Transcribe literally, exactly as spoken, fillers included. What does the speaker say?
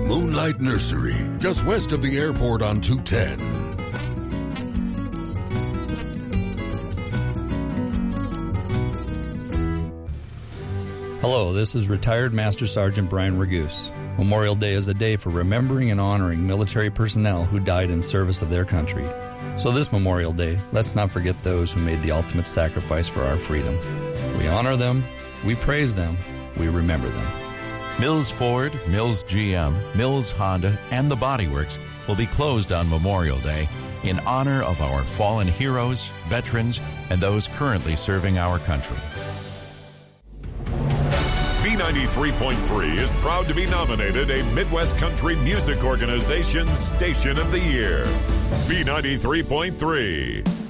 Moonlight Nursery, just west of the airport on two ten. Hello, this is retired Master Sergeant Brian Ragoose. Memorial Day is a day for remembering and honoring military personnel who died in service of their country. So this Memorial Day, let's not forget those who made the ultimate sacrifice for our freedom. We honor them, we praise them, we remember them. Mills Ford, Mills G M, Mills Honda, and the Body Works will be closed on Memorial Day in honor of our fallen heroes, veterans, and those currently serving our country. B ninety-three point three is proud to be nominated a Midwest Country Music Organization Station of the Year. B ninety-three point three.